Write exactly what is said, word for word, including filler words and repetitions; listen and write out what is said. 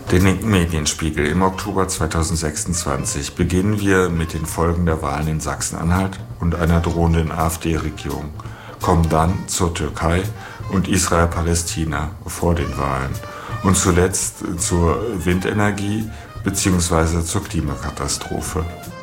Den linken Medienspiegel im Oktober zweitausendsechsundzwanzig beginnen wir mit den Folgen der Wahlen in Sachsen-Anhalt und einer drohenden AfD-Regierung, kommen dann zur Türkei und Israel-Palästina vor den Wahlen und zuletzt zur Windenergie bzw. zur Klimakatastrophe.